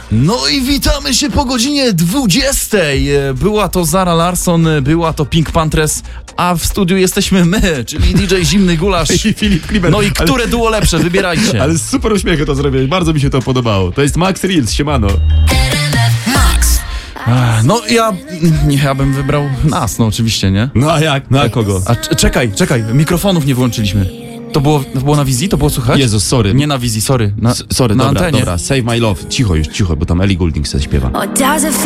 No i witamy się po godzinie 20. Była to Zara Larsson, była to Pink Panthers, a w studiu jesteśmy my, czyli DJ Zimny Gulasz. I Filip Klimen. No i które duo lepsze, wybierajcie. Ale super uśmiechy to zrobiłeś, bardzo mi się to podobało. To jest Max Reels, siemano. No ja bym wybrał nas, no oczywiście, nie? No a jak? No a kogo? A czekaj, mikrofonów nie włączyliśmy. To było na wizji? To było słuchać? Jezus, sorry. Nie na wizji, sorry. Sorry, na dobra, antenie. dobra. Save my love. Cicho, bo tam Ellie Goulding se śpiewa. Or does it feel